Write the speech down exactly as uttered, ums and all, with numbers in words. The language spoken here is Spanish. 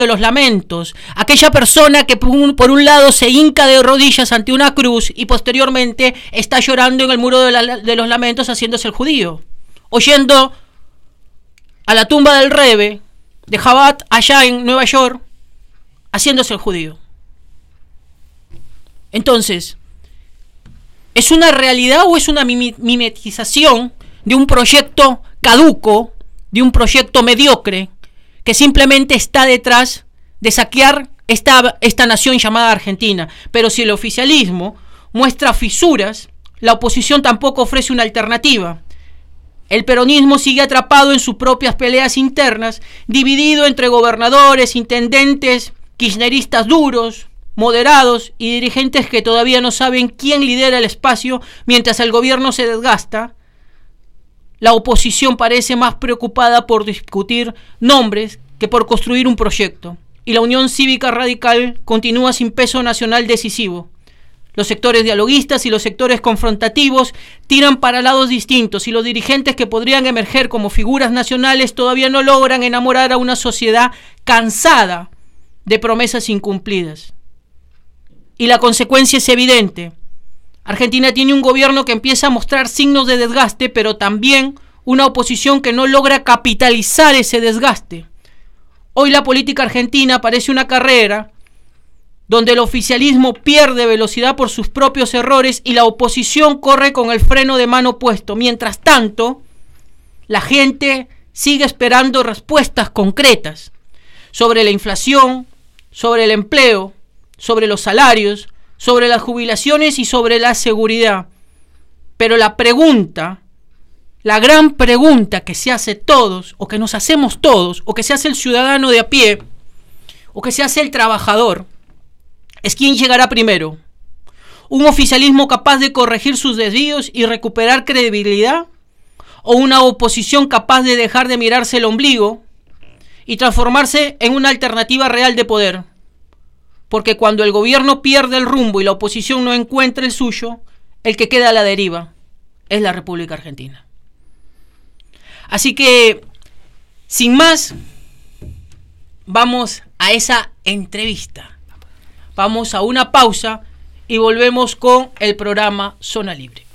de los lamentos, aquella persona que por un, por un lado se hinca de rodillas ante una cruz y posteriormente está llorando en el muro de, la, de los lamentos haciéndose el judío, oyendo a la tumba del Rebbe de Chabad allá en Nueva York haciéndose el judío. Entonces, ¿es una realidad o es una mimetización de un proyecto caduco, de un proyecto mediocre, que simplemente está detrás de saquear esta, esta nación llamada Argentina? Pero si el oficialismo muestra fisuras, la oposición tampoco ofrece una alternativa. El peronismo sigue atrapado en sus propias peleas internas, dividido entre gobernadores, intendentes, kirchneristas duros, moderados y dirigentes que todavía no saben quién lidera el espacio mientras el gobierno se desgasta. La oposición parece más preocupada por discutir nombres que por construir un proyecto. Y la Unión Cívica Radical continúa sin peso nacional decisivo. Los sectores dialoguistas y los sectores confrontativos tiran para lados distintos y los dirigentes que podrían emerger como figuras nacionales todavía no logran enamorar a una sociedad cansada de promesas incumplidas. Y la consecuencia es evidente. Argentina tiene un gobierno que empieza a mostrar signos de desgaste, pero también una oposición que no logra capitalizar ese desgaste. Hoy la política argentina parece una carrera donde el oficialismo pierde velocidad por sus propios errores y la oposición corre con el freno de mano puesto. Mientras tanto, la gente sigue esperando respuestas concretas sobre la inflación, sobre el empleo, sobre los salarios, sobre las jubilaciones y sobre la seguridad. Pero la pregunta, la gran pregunta que se hace todos, o que nos hacemos todos, o que se hace el ciudadano de a pie, o que se hace el trabajador, es quién llegará primero. ¿Un oficialismo capaz de corregir sus desvíos y recuperar credibilidad? ¿O una oposición capaz de dejar de mirarse el ombligo y transformarse en una alternativa real de poder? Porque cuando el gobierno pierde el rumbo y la oposición no encuentra el suyo, el que queda a la deriva es la República Argentina. Así que, sin más, vamos a esa entrevista. Vamos a una pausa y volvemos con el programa Zona Libre.